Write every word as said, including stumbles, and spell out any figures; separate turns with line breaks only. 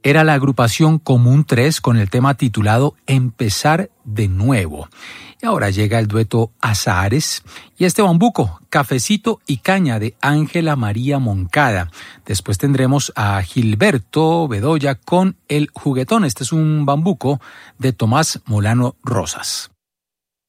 era la agrupación Común tres con el tema titulado Empezar de Nuevo. Y ahora llega el dueto Azahares y este bambuco, Cafecito y Caña de Ángela María Moncada. Después tendremos a Gilberto Bedoya con El Juguetón. Este es un bambuco de Tomás Molano Rosas.